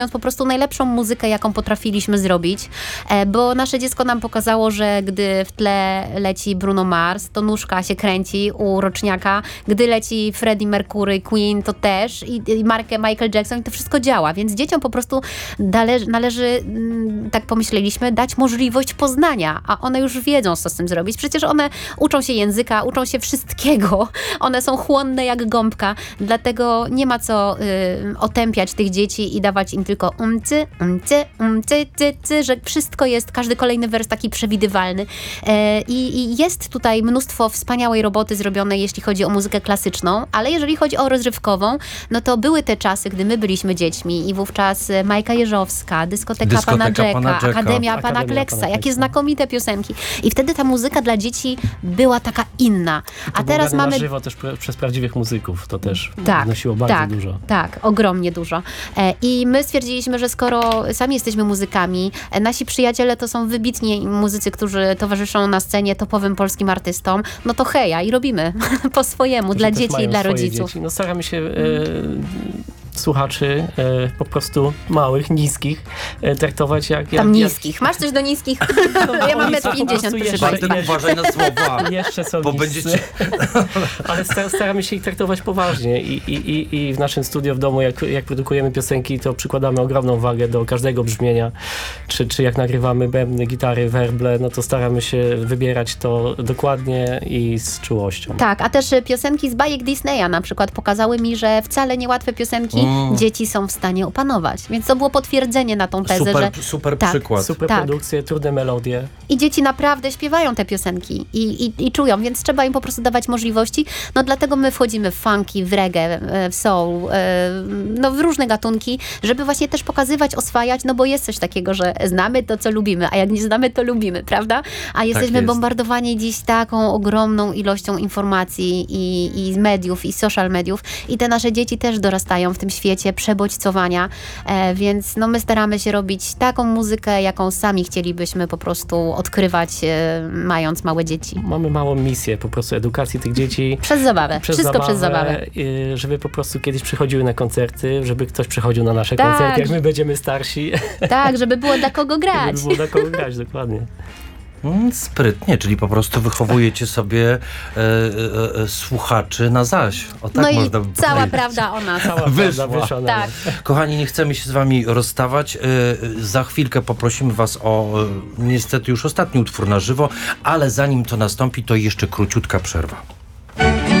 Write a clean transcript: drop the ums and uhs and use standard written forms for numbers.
po prostu najlepszą muzykę, jaką potrafiliśmy zrobić, bo nasze dziecko nam pokazało, że gdy w tle leci Bruno Mars, to nóżka się kręci u roczniaka, gdy leci Freddie Mercury, Queen, to też i Michael Jackson, i to wszystko działa, więc dzieciom po prostu należy, tak pomyśleliśmy, dać możliwość poznania, a one już wiedzą, co z tym zrobić. Przecież one uczą się języka, uczą się wszystkiego, one są chłonne jak gąbka, dlatego nie ma co otępiać tych dzieci i dawać im tylko że wszystko jest, każdy kolejny wers taki przewidywalny. I jest tutaj mnóstwo wspaniałej roboty zrobionej, jeśli chodzi o muzykę klasyczną, ale jeżeli chodzi o rozrywkową, no to były te czasy, gdy my byliśmy dziećmi i wówczas Majka Jeżowska, Dyskoteka Pana Jacka, Akademia Pana Kleksa, jakie znakomite piosenki. I wtedy ta muzyka dla dzieci była taka inna. A teraz mamy... na żywo też przez prawdziwych muzyków, to też wnosiło bardzo dużo. Tak, ogromnie dużo. I my stwierdziliśmy, że skoro sami jesteśmy muzykami, nasi przyjaciele to są wybitni muzycy, którzy towarzyszą na scenie topowym polskim artystom, no to heja i robimy po swojemu, dla dzieci i dla rodziców. Dzieci. No staramy się słuchaczy po prostu małych, niskich traktować jak... niskich. Masz coś do niskich? Ja mam 1,50 m. Bartek, uważaj na słowa. Jeszcze są bo niscy. będziecie... Ale staramy się ich traktować poważnie i w naszym studio w domu, jak produkujemy piosenki, to przykładamy ogromną wagę do każdego brzmienia. Czy jak nagrywamy bębny, gitary, werble, no to staramy się wybierać to dokładnie i z czułością. Tak, a też piosenki z bajek Disneya na przykład pokazały mi, że wcale niełatwe piosenki dzieci są w stanie opanować. Więc to było potwierdzenie na tą tezę, że... Super przykład. Super produkcje, trudne melodie. I dzieci naprawdę śpiewają te piosenki i czują, więc trzeba im po prostu dawać możliwości. No dlatego my wchodzimy w funky, w reggae, w soul, no w różne gatunki, żeby właśnie też pokazywać, oswajać, no bo jest coś takiego, że znamy to, co lubimy, a jak nie znamy, to lubimy, prawda? A jesteśmy bombardowani dziś taką ogromną ilością informacji i z mediów, i social mediów, i te nasze dzieci też dorastają w tym świecie przebodźcowania, więc no my staramy się robić taką muzykę, jaką sami chcielibyśmy po prostu odkrywać, mając małe dzieci. Mamy małą misję po prostu edukacji tych dzieci. Przez zabawę. Wszystko przez zabawę. Żeby po prostu kiedyś przychodziły na koncerty, żeby ktoś przychodził na nasze koncerty, jak my będziemy starsi. Tak, żeby było dla kogo grać. Żeby było dla kogo grać, dokładnie. Sprytnie, czyli po prostu wychowujecie sobie słuchaczy na zaś. O tak no można i cała prawda o nas. Wyszła. Tak. Kochani, nie chcemy się z wami rozstawać. Za chwilkę poprosimy was o niestety już ostatni utwór na żywo, ale zanim to nastąpi, to jeszcze króciutka przerwa.